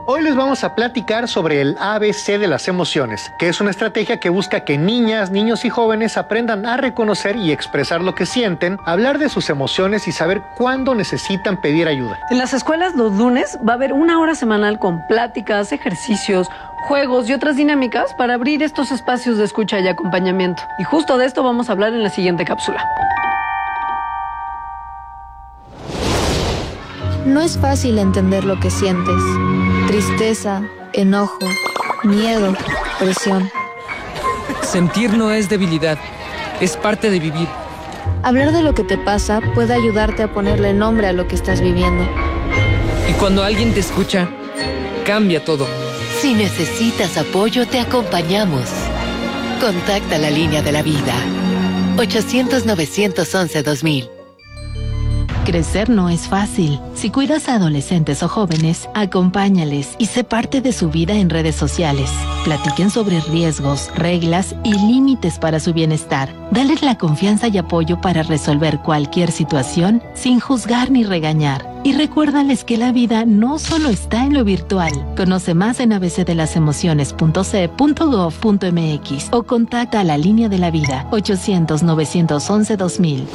Hoy les vamos a platicar sobre el ABC de las emociones, que es una estrategia que busca que niñas, niños y jóvenes aprendan a reconocer y expresar lo que sienten, hablar de sus emociones y saber cuándo necesitan pedir ayuda. En las escuelas los lunes va a haber una hora semanal con pláticas, ejercicios, juegos y otras dinámicas para abrir estos espacios de escucha y acompañamiento. Y justo de esto vamos a hablar en la siguiente cápsula. No es fácil entender lo que sientes. Tristeza, enojo, miedo, presión. Sentir no es debilidad, es parte de vivir. Hablar de lo que te pasa puede ayudarte a ponerle nombre a lo que estás viviendo. Y cuando alguien te escucha, cambia todo. Si necesitas apoyo, te acompañamos. Contacta la línea de la vida. 800-911-2000. Crecer no es fácil. Si cuidas a adolescentes o jóvenes, acompáñales y sé parte de su vida en redes sociales. Platiquen sobre riesgos, reglas y límites para su bienestar. Dales la confianza y apoyo para resolver cualquier situación sin juzgar ni regañar. Y recuérdales que la vida no solo está en lo virtual. Conoce más en abcdelasemociones.ce.gov.mx o contacta a la línea de la vida 800-911-2000.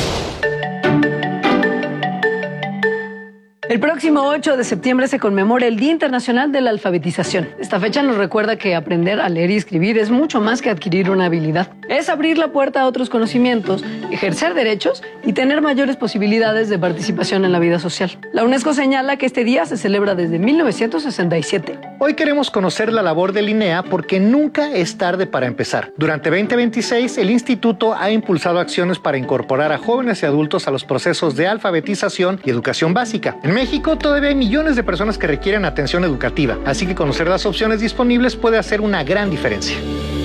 El próximo 8 de septiembre se conmemora el Día Internacional de la Alfabetización. Esta fecha nos recuerda que aprender a leer y escribir es mucho más que adquirir una habilidad. Es abrir la puerta a otros conocimientos, ejercer derechos y tener mayores posibilidades de participación en la vida social. La UNESCO señala que este día se celebra desde 1967. Hoy queremos conocer la labor del INEA porque nunca es tarde para empezar. Durante 2026, el instituto ha impulsado acciones para incorporar a jóvenes y adultos a los procesos de alfabetización y educación básica. En México todavía hay millones de personas que requieren atención educativa, así que conocer las opciones disponibles puede hacer una gran diferencia.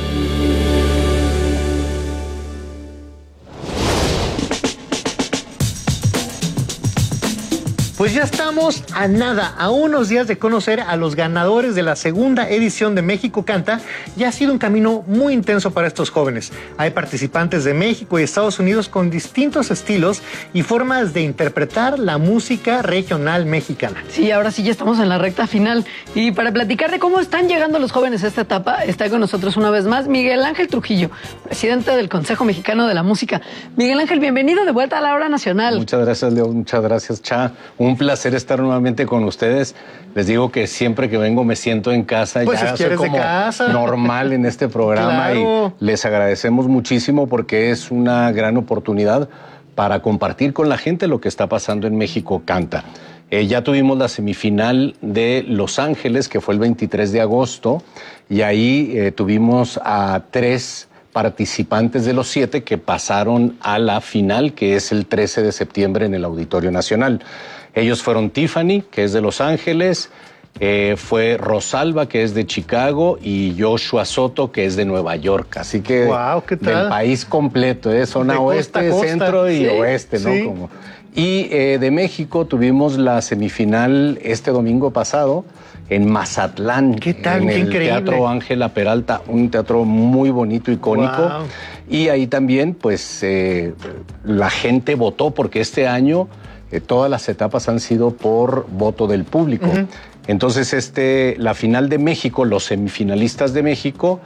Pues ya estamos a nada, a unos días de conocer a los ganadores de la segunda edición de México Canta, y ha sido un camino muy intenso para estos jóvenes. Hay participantes de México y Estados Unidos con distintos estilos y formas de interpretar la música regional mexicana. Sí, ahora sí ya estamos en la recta final. Y para platicar de cómo están llegando los jóvenes a esta etapa, está con nosotros una vez más Miguel Ángel Trujillo, presidente del Consejo Mexicano de la Música. Miguel Ángel, bienvenido de vuelta a la hora nacional. Muchas gracias, Leo. Muchas gracias, Cha. Un placer estar nuevamente con ustedes. Les digo que siempre que vengo me siento en casa. Pues ya es que eres soy como de casa. Normal en este programa. Claro. Y les agradecemos muchísimo porque es una gran oportunidad para compartir con la gente lo que está pasando en México Canta. Ya tuvimos la semifinal de Los Ángeles, que fue el 23 de agosto, y ahí tuvimos a 3 participantes de los 7 que pasaron a la final, que es el 13 de septiembre en el Auditorio Nacional. Ellos fueron Tiffany, que es de Los Ángeles, fue Rosalba, que es de Chicago, y Joshua Soto, que es de Nueva York. Así que wow, ¿qué tal? Del país completo, zona de oeste, costa, centro y sí, oeste, ¿no? Sí. Y de México tuvimos la semifinal este domingo pasado en Mazatlán. ¿Qué tal? En Qué el increíble. Teatro Ángela Peralta, un teatro muy bonito, icónico. Wow. Y ahí también, pues, la gente votó, porque este año todas las etapas han sido por voto del público. Uh-huh. Entonces, la final de México, los semifinalistas de México,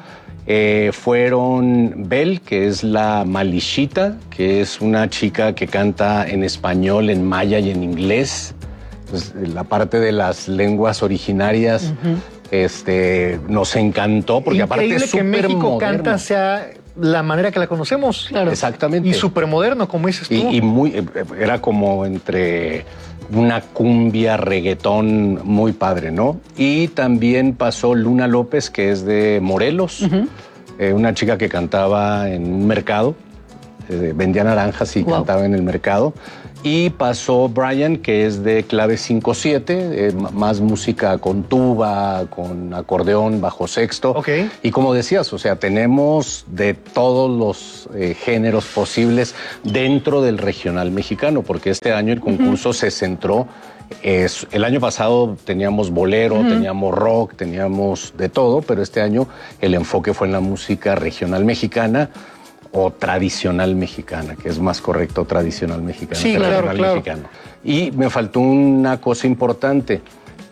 fueron Bel, que es la Malishita, que es una chica que canta en español, en maya y en inglés. Pues, la parte de las lenguas originarias, uh-huh, nos encantó, porque increíble aparte es súper que México moderno. Canta sea la manera que la conocemos. Claro. Exactamente. Y súper moderno, como dices tú. Y muy, era como entre una cumbia, reggaetón, muy padre, ¿no? Y también pasó Luna López, que es de Morelos, uh-huh, una chica que cantaba en un mercado, vendía naranjas y wow, cantaba en el mercado. Y pasó Brian, que es de clave 5/7, más música con tuba, con acordeón, bajo sexto. Okay. Y como decías, o sea, tenemos de todos los géneros posibles dentro del regional mexicano, porque este año el concurso, uh-huh, se centró. El año pasado teníamos bolero, uh-huh, teníamos rock, teníamos de todo, pero este año el enfoque fue en la música regional mexicana, o tradicional mexicana, que es más correcto, tradicional mexicana, sí, que claro, regional claro, mexicano. Y me faltó una cosa importante,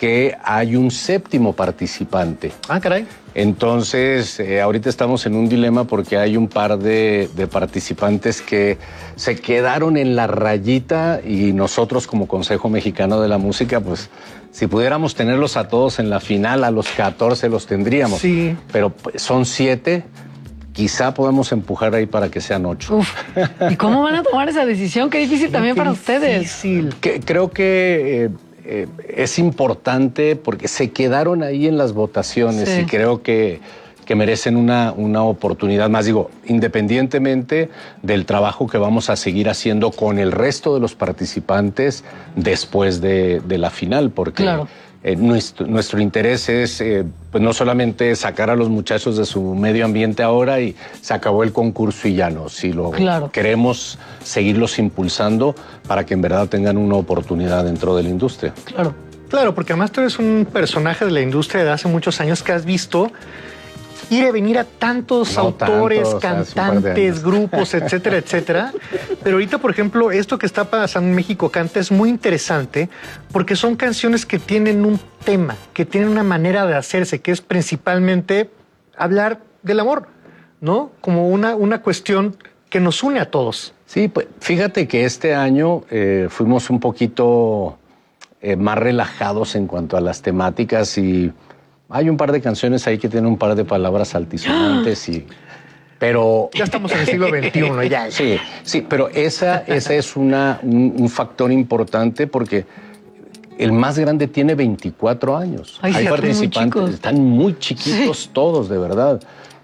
que hay un séptimo participante. Ah, caray. Entonces, ahorita estamos en un dilema porque hay un par de participantes que se quedaron en la rayita y nosotros como Consejo Mexicano de la Música, pues si pudiéramos tenerlos a todos en la final, a los 14 los tendríamos. Sí. Pero pues, son 7, quizá podemos empujar ahí para que sean 8. Uf. ¿Y cómo van a tomar esa decisión? Qué difícil también para ustedes. Difícil. Creo que es importante porque se quedaron ahí en las votaciones y creo que merecen una oportunidad más, digo, independientemente del trabajo que vamos a seguir haciendo con el resto de los participantes después de la final, porque claro. Nuestro interés es pues no solamente sacar a los muchachos de su medio ambiente ahora y se acabó el concurso y ya no, si lo queremos seguirlos impulsando para que en verdad tengan una oportunidad dentro de la industria. Claro. Claro, porque además tú eres un personaje de la industria de hace muchos años que has visto ir y venir a tantos autores, cantantes, grupos, etcétera, etcétera. Pero ahorita, por ejemplo, esto que está pasando en México Canta es muy interesante porque son canciones que tienen un tema, que tienen una manera de hacerse, que es principalmente hablar del amor, ¿no? Como una cuestión que nos une a todos. Sí, pues fíjate que este año fuimos un poquito más relajados en cuanto a las temáticas y hay un par de canciones ahí que tienen un par de palabras altisonantes pero ya estamos en el siglo XXI, ya. Sí, pero esa es un factor importante porque el más grande tiene 24 años. Ay, hay participantes, están muy chiquitos todos, de verdad.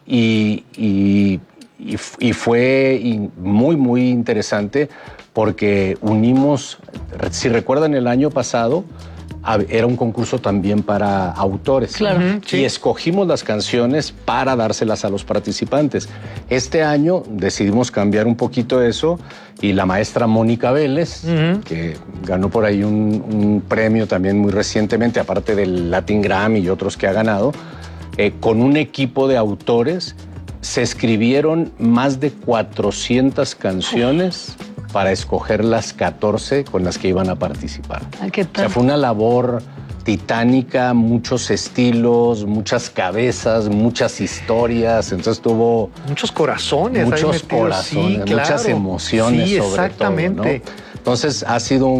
Y fue muy, muy interesante porque unimos, si recuerdan el año pasado, era un concurso también para autores. Claro. Y escogimos las canciones para dárselas a los participantes. Este año decidimos cambiar un poquito eso y la maestra Mónica Vélez, que ganó por ahí un premio también muy recientemente, aparte del Latin Grammy y otros que ha ganado, con un equipo de autores se escribieron más de 400 canciones para escoger las 14 con las que iban a participar. ¿Qué tal? O sea, fue una labor titánica, muchos estilos, muchas cabezas, muchas historias. Entonces tuvo muchos corazones, sí, claro. Muchas emociones, sí, sobre exactamente. todo, ¿no? Entonces ha sido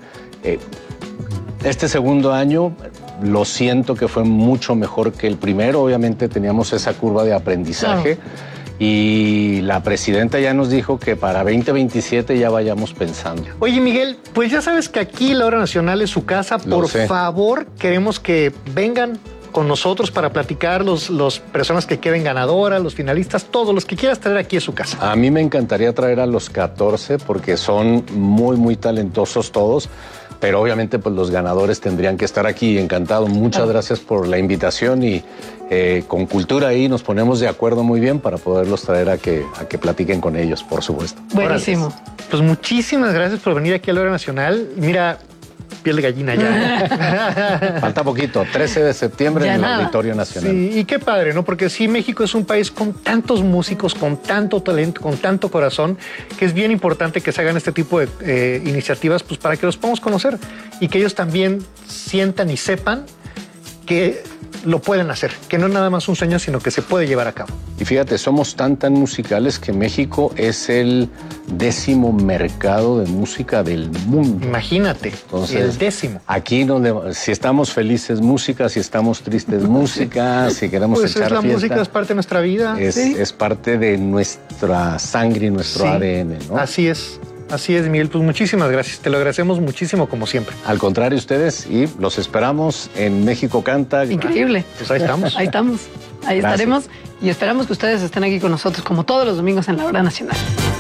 este segundo año lo siento que fue mucho mejor que el primero. Obviamente teníamos esa curva de aprendizaje. Claro. Y la presidenta ya nos dijo que para 2027 ya vayamos pensando. Oye, Miguel, pues ya sabes que aquí la Hora Nacional es su casa. Por favor, queremos que vengan con nosotros para platicar los personas que queden ganadoras, los finalistas, todos los que quieras traer aquí a su casa. A mí me encantaría traer a los 14 porque son muy, muy talentosos todos. Pero obviamente pues los ganadores tendrían que estar aquí. Encantado. Muchas gracias por la invitación y con Cultura ahí nos ponemos de acuerdo muy bien para poderlos traer a que platiquen con ellos, por supuesto. Buenísimo. Pues muchísimas gracias por venir aquí a la Hora Nacional. Mira, piel de gallina ya. Falta poquito, 13 de septiembre ya en el Auditorio Nacional. Sí, y qué padre, ¿no? Porque sí, México es un país con tantos músicos, con tanto talento, con tanto corazón, que es bien importante que se hagan este tipo de iniciativas pues, para que los podamos conocer y que ellos también sientan y sepan que lo pueden hacer, que no es nada más un sueño, sino que se puede llevar a cabo. Y fíjate, somos tan musicales que México es el 10º mercado de música del mundo. Imagínate, entonces, el 10º. Aquí si estamos felices, música, si estamos tristes, música, si queremos pues echar la fiesta. Música es parte de nuestra vida. Es parte de nuestra sangre y nuestro ADN, ¿no? Así es. Así es, Miguel. Pues muchísimas gracias. Te lo agradecemos muchísimo, como siempre. Al contrario, ustedes, y los esperamos en México Canta. Increíble. Pues ahí estamos. Ahí estamos. Ahí gracias. Estaremos y esperamos que ustedes estén aquí con nosotros como todos los domingos en la Hora Nacional.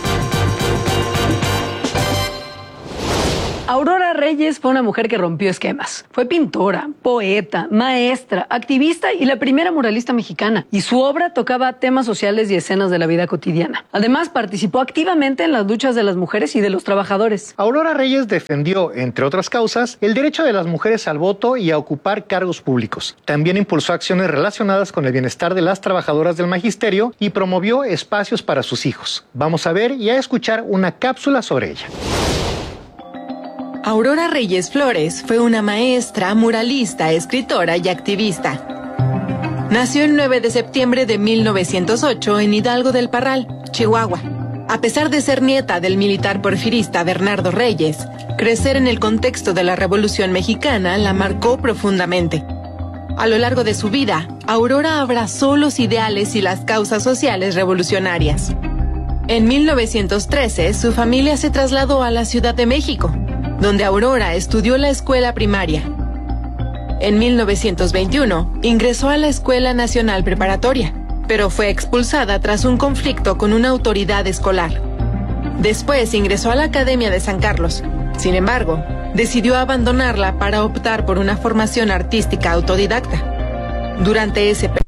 Aurora Reyes fue una mujer que rompió esquemas. Fue pintora, poeta, maestra, activista y la primera muralista mexicana. Y su obra tocaba temas sociales y escenas de la vida cotidiana. Además, participó activamente en las luchas de las mujeres y de los trabajadores. Aurora Reyes defendió, entre otras causas, el derecho de las mujeres al voto y a ocupar cargos públicos. También impulsó acciones relacionadas con el bienestar de las trabajadoras del magisterio y promovió espacios para sus hijos. Vamos a ver y a escuchar una cápsula sobre ella. Aurora Reyes Flores fue una maestra, muralista, escritora y activista. Nació el 9 de septiembre de 1908 en Hidalgo del Parral, Chihuahua. A pesar de ser nieta del militar porfirista Bernardo Reyes, crecer en el contexto de la Revolución Mexicana la marcó profundamente. A lo largo de su vida, Aurora abrazó los ideales y las causas sociales revolucionarias. En 1913, su familia se trasladó a la Ciudad de México, donde Aurora estudió la escuela primaria. En 1921, ingresó a la Escuela Nacional Preparatoria, pero fue expulsada tras un conflicto con una autoridad escolar. Después ingresó a la Academia de San Carlos. Sin embargo, decidió abandonarla para optar por una formación artística autodidacta. Durante ese periodo,